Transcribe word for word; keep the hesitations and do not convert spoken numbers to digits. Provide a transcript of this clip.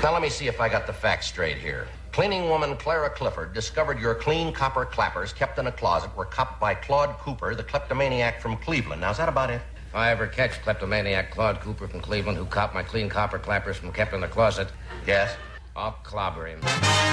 Now, let me see if I got the facts straight here. Cleaning woman Clara Clifford discovered your clean copper clappers kept in a closet were copped by Claude Cooper, the kleptomaniac from Cleveland. Now, is that about it? If I ever catch kleptomaniac Claude Cooper from Cleveland who copped my clean copper clappers from kept in the closet, Yes? I'll clobber him.